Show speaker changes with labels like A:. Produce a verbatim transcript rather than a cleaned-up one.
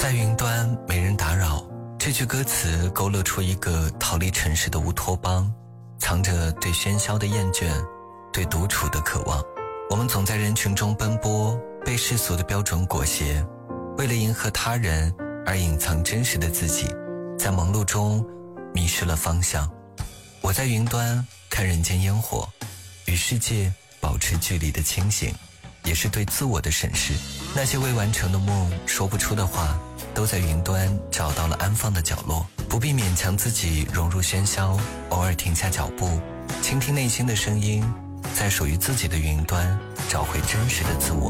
A: 在云端没人打扰，这句歌词勾勒出一个逃离城市的乌托邦，藏着对喧嚣的厌倦，对独处的渴望。我们总在人群中奔波，被世俗的标准裹挟，为了迎合他人而隐藏真实的自己，在忙碌中迷失了方向。我在云端看人间烟火，与世界保持距离的清醒，也是对自我的审视。那些未完成的梦，说不出的话，都在云端找到了安放的角落。不必勉强自己融入喧嚣，偶尔停下脚步，倾听内心的声音，在属于自己的云端找回真实的自我。